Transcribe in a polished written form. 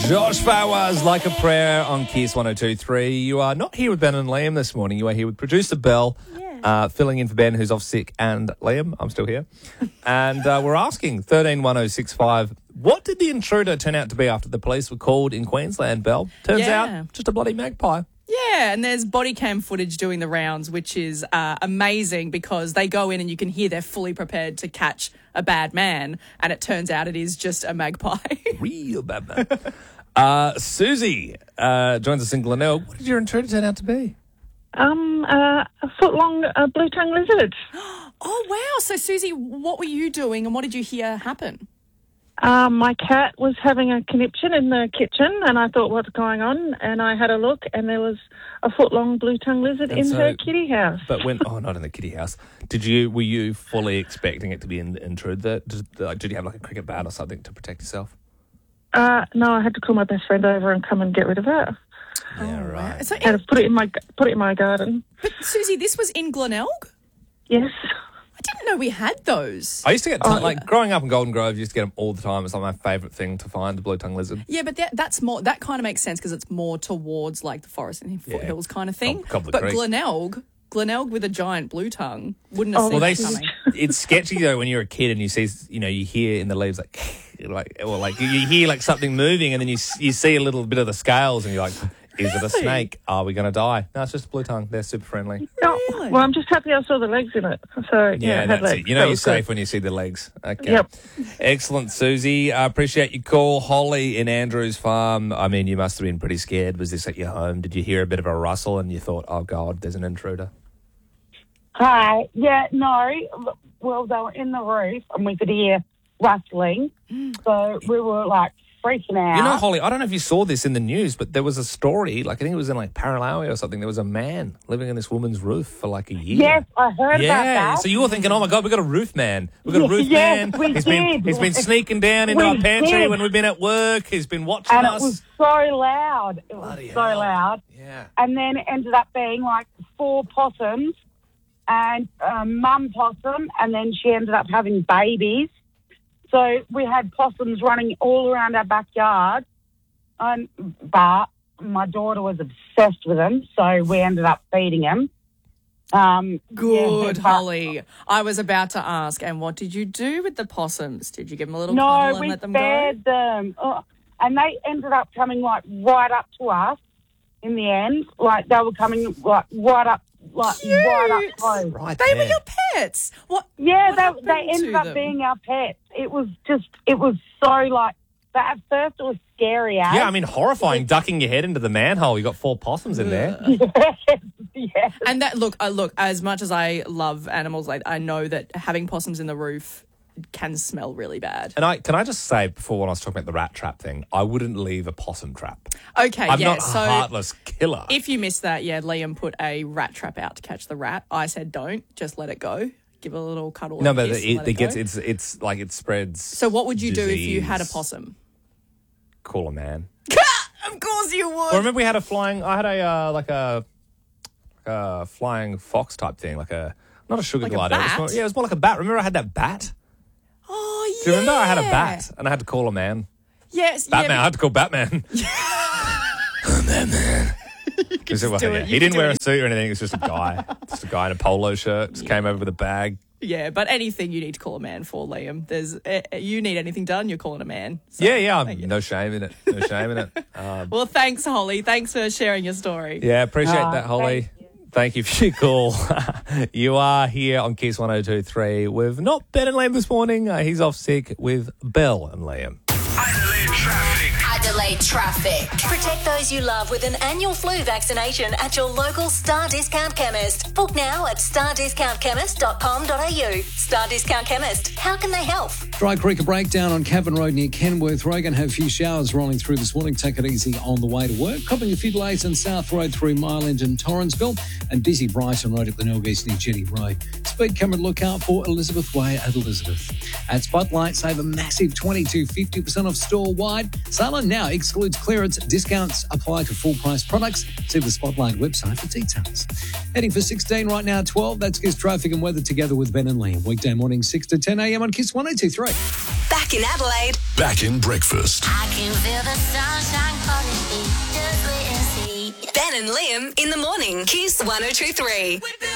Josh Fawaz, Like a Prayer on Kiss 102.3. You are not here with Ben and Liam this morning. You are here with producer Belle, filling in for Ben, who's off sick, and Liam. I'm still here. And we're asking 131065, what did the intruder turn out to be after the police were called in Queensland, Belle? Turns out, just a bloody magpie. Yeah, and there's body cam footage doing the rounds, which is amazing because they go in and you can hear they're fully prepared to catch a bad man, and it turns out it is just a magpie. Real bad man. Susie joins us in Glenelg. What did your intruder turn out to be? A foot-long blue-tongue lizard. Oh, wow. So, Susie, what were you doing and what did you hear happen? My cat was having a conniption in the kitchen, and I thought, what's going on? And I had a look, and there was a foot-long blue-tongue lizard in her kitty house. But not in the kitty house. Were you fully expecting it to be an intruder? Did you have like a cricket bat or something to protect yourself? No, I had to call my best friend over and come and get rid of it. Yeah, right. Wow. So, I had to put it in my garden. But, Susie, this was in Glenelg? Yes. I didn't know we had those. I used to get, growing up in Golden Grove, you used to get them all the time. It's like my favourite thing to find, the blue-tongue lizard. Yeah, but that kind of makes sense because it's more towards like the forest and foothills kind of thing. Cobbler But Creek. Glenelg with a giant blue tongue wouldn't have seen it coming. It's sketchy though when you're a kid and you see, you hear in the leaves you hear like something moving, and then you see a little bit of the scales, and you're like, is it a snake? Are we going to die? No, it's just a blue tongue. They're super friendly. Really? Well, I'm just happy I saw the legs in it. So yeah, that's legs. it. You know you're safe when you see the legs. Okay. Yep. Excellent, Susie. I appreciate your call. Holly in Andrews Farm. I mean, you must have been pretty scared. Was this at your home? Did you hear a bit of a rustle and you thought, oh, God, there's an intruder? Hi. Yeah, no. Well, they were in the roof and we could hear rustling. So we were like freaking out. You know, Holly, I don't know if you saw this in the news, but there was a story, I think it was in Paralawi or something. There was a man living in this woman's roof for like a year. Yes, I heard about that. So you were thinking, oh my God, we've got a roof man. We've got a roof Yes, man. we did. He's been sneaking down into our pantry when we've been at work. He's been watching and us. it was so loud. It was Bloody so hell. loud. Yeah. And then it ended up being like 4 possums and mum possum, and then she ended up having babies. So we had possums running all around our backyard, but my daughter was obsessed with them, so we ended up feeding them. Good, Holly. I was about to ask, and what did you do with the possums? Did you give them a little No, cuddle and we let them go? spared them. And they ended up coming like right up to us in the end. Like they were coming like right up close. Right They were there. your pets. What? Yeah, what happened they ended to up them? being our pets. It was so like, but at first it was scary. Yeah, I mean, horrifying, ducking your head into the manhole. You got 4 possums in there. Yeah. And that look, as much as I love animals, I know that having possums in the roof can smell really bad. And can I just say, before when I was talking about the rat trap thing, I wouldn't leave a possum trap. Okay, I'm yeah. not a So heartless killer. if you missed that, Liam put a rat trap out to catch the rat. I said don't, just let it go. Give it a little cuddle. No, and but kiss and let it go. it's like it spreads. So what would you do if you had a disease. possum? Call a man. Of course you would. Well, remember we had I had a flying fox type thing, not a sugar Like a glider. bat? It was more like a bat. Remember I had that bat? Oh, yeah. Do you remember I had a bat and I had to call a man? Yes. Batman. Yeah, I had to call Batman. Batman. He said, do it. he didn't wear a suit or anything. It was just a guy. Just a guy in a polo shirt. Just came over with a bag. yeah, but anything you need to call a man for, Liam. You need anything done, you're calling a man. So, Yeah. No shame in it. No shame in it. Well, thanks, Holly. Thanks for sharing your story. Yeah, appreciate that, Holly. Thank you for your call. You are here on Kiss 102.3 with not Ben and Liam this morning. He's off sick with Belle and Liam. Adelaide Traffic. Protect those you love with an annual flu vaccination at your local Star Discount Chemist. Book now at stardiscountchemist.com.au. Star Discount Chemist. How can they help? Dry Creek, a breakdown on Cavan Road near Kenworth. We're going to have a few showers rolling through this morning. Take it easy on the way to work. Copping a few delays on South Road through Mile End and Torrensville. And busy Brighton Road at the Glenelg near Jetty Road. Speed camera look out for Elizabeth Way at Elizabeth. At Spotlight, save a massive 50% off store-wide. Salon now excludes clearance. Discounts apply to full-price products. See the Spotlight website for details. Heading for 16 right now, 12. That's Kiss Traffic and Weather together with Ben and Liam. Weekday morning, 6 to 10 a.m. on Kiss 102.3. Back Back in Adelaide. Back in breakfast. I can feel the sunshine calling me. Just wait and see. Ben and Liam in the morning. Kiss 102.3.